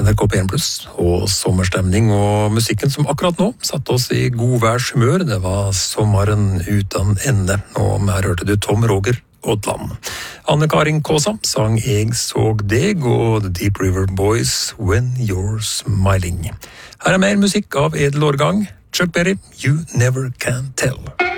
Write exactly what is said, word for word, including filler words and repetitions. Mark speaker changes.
Speaker 1: N R K P en pluss og sommerstemning, og musikken som akkurat nå satte oss i godværshumør, det var Sommeren uten ende, og her hørte du Tom Roger Odland. Anne-Karin Kåsa sang Jeg så deg, og The Deep River Boys When You're Smiling. Her er mer musikk av edel årgang. Chuck Berry, You Never Can Tell.